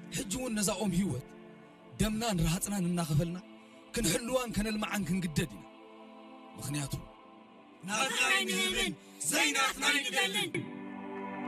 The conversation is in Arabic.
حجون نزاقهم هيوت دمنا نرهطنا نناخفلنا كنحلوان كنلمعان كنقددنا مخنياتو ناتنا نهبن زيناتنا ندلن